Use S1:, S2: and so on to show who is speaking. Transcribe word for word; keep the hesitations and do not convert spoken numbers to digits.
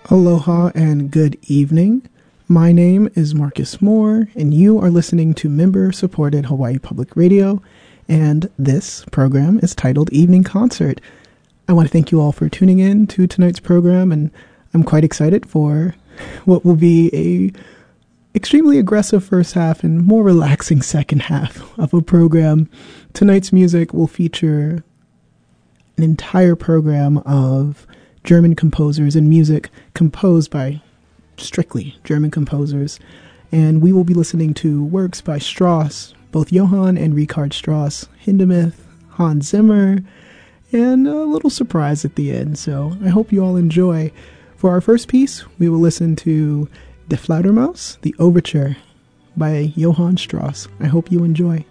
S1: Aloha and good evening. My name is Marcus Moore, and you are listening to member-supported Hawaii Public Radio, and this program is titled Evening Concert. I want to thank you all for tuning in to tonight's program, and I'm quite excited for what will be a extremely aggressive first half and more relaxing second half of a program. Tonight's music will feature an entire program of German composers and music composed by strictly German composers. And we will be listening to works by Strauss, both Johann and Richard Strauss, Hindemith, Hans Zimmer, and a little surprise at the end. So I hope you all enjoy. For our first piece, we will listen to Die Fledermaus, the Overture by Johann Strauss. I hope you enjoy.